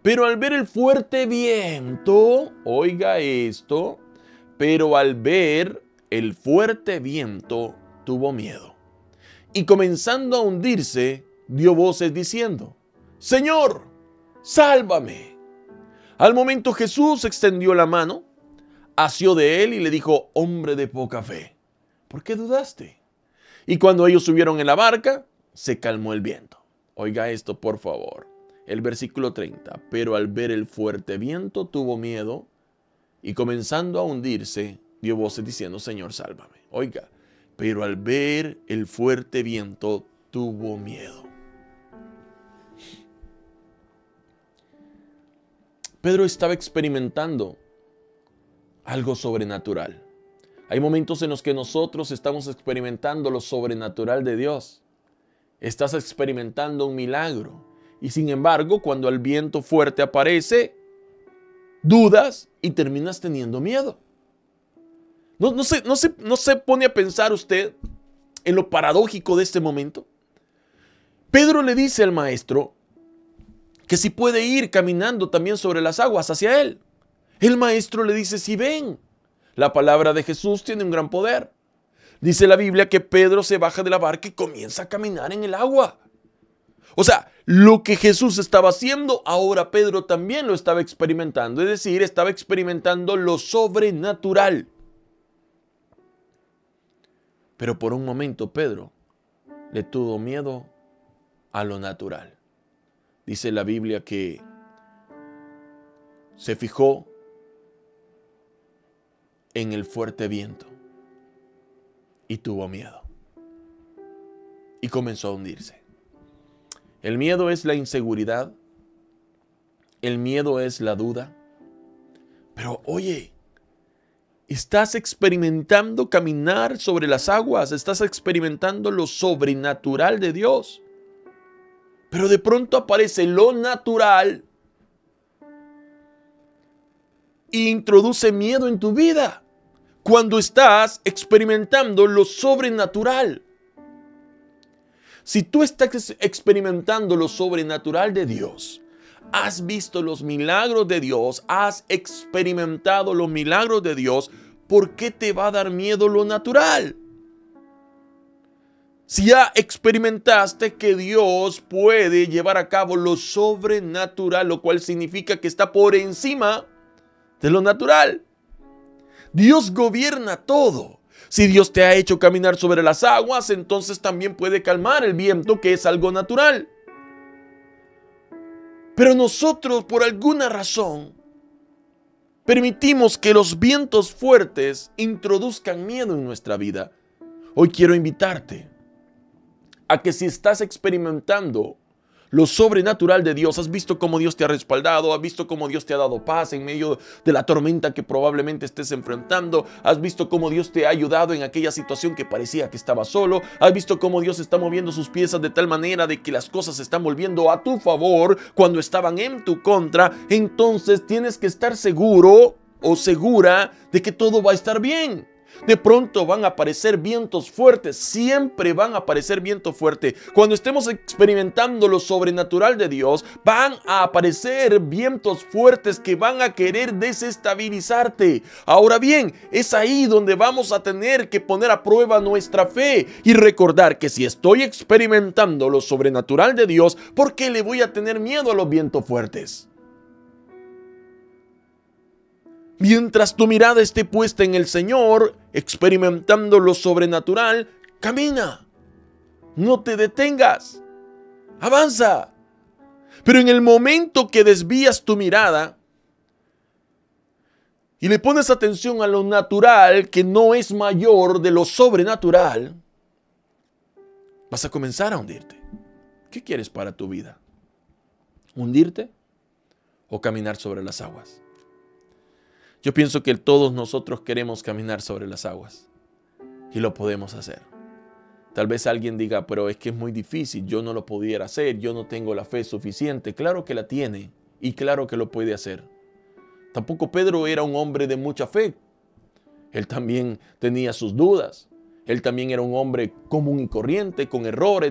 Pero al ver el fuerte viento, oiga esto, pero al ver el fuerte viento tuvo miedo. Y comenzando a hundirse, dio voces diciendo: Señor, sálvame. Al momento Jesús extendió la mano, asió de él y le dijo: hombre de poca fe, ¿por qué dudaste? Y cuando ellos subieron en la barca, se calmó el viento. Oiga esto, por favor. El versículo 30. Pero al ver el fuerte viento tuvo miedo y comenzando a hundirse, dio voces diciendo: Señor, sálvame. Oiga, pero al ver el fuerte viento tuvo miedo. Pedro estaba experimentando algo sobrenatural. Hay momentos en los que nosotros estamos experimentando lo sobrenatural de Dios. Estás experimentando un milagro. Y sin embargo, cuando el viento fuerte aparece, dudas y terminas teniendo miedo. ¿No se pone a pensar usted en lo paradójico de este momento? Pedro le dice al maestro que si puede ir caminando también sobre las aguas hacia él. El maestro le dice: sí, ven. La palabra de Jesús tiene un gran poder. Dice la Biblia que Pedro se baja de la barca y comienza a caminar en el agua. O sea, lo que Jesús estaba haciendo, ahora Pedro también lo estaba experimentando. Es decir, estaba experimentando lo sobrenatural. Pero por un momento Pedro le tuvo miedo a lo natural. Dice la Biblia que se fijó en el fuerte viento y tuvo miedo y comenzó a hundirse. El miedo es la inseguridad, el miedo es la duda. Pero oye, estás experimentando caminar sobre las aguas, estás experimentando lo sobrenatural de Dios. Pero de pronto aparece lo natural e introduce miedo en tu vida cuando estás experimentando lo sobrenatural. Si tú estás experimentando lo sobrenatural de Dios, has visto los milagros de Dios, has experimentado los milagros de Dios, ¿por qué te va a dar miedo lo natural? Si ya experimentaste que Dios puede llevar a cabo lo sobrenatural, lo cual significa que está por encima de lo natural. Dios gobierna todo. Si Dios te ha hecho caminar sobre las aguas, entonces también puede calmar el viento, que es algo natural. Pero nosotros, por alguna razón, permitimos que los vientos fuertes introduzcan miedo en nuestra vida. Hoy quiero invitarte a que si estás experimentando lo sobrenatural de Dios, has visto cómo Dios te ha respaldado, has visto cómo Dios te ha dado paz en medio de la tormenta que probablemente estés enfrentando, has visto cómo Dios te ha ayudado en aquella situación que parecía que estaba solo, has visto cómo Dios está moviendo sus piezas de tal manera de que las cosas se están volviendo a tu favor cuando estaban en tu contra. Entonces tienes que estar seguro o segura de que todo va a estar bien. De pronto van a aparecer vientos fuertes, siempre van a aparecer vientos fuertes. Cuando estemos experimentando lo sobrenatural de Dios, van a aparecer vientos fuertes que van a querer desestabilizarte. Ahora bien, es ahí donde vamos a tener que poner a prueba nuestra fe y recordar que si estoy experimentando lo sobrenatural de Dios, ¿por qué le voy a tener miedo a los vientos fuertes? Mientras tu mirada esté puesta en el Señor, experimentando lo sobrenatural, camina. No te detengas. Avanza. Pero en el momento que desvías tu mirada y le pones atención a lo natural, que no es mayor de lo sobrenatural, vas a comenzar a hundirte. ¿Qué quieres para tu vida? ¿Hundirte o caminar sobre las aguas? Yo pienso que todos nosotros queremos caminar sobre las aguas y lo podemos hacer. Tal vez alguien diga, pero es que es muy difícil, yo no lo pudiera hacer, yo no tengo la fe suficiente. Claro que la tiene y claro que lo puede hacer. Tampoco Pedro era un hombre de mucha fe. Él también tenía sus dudas. Él también era un hombre común y corriente, con errores.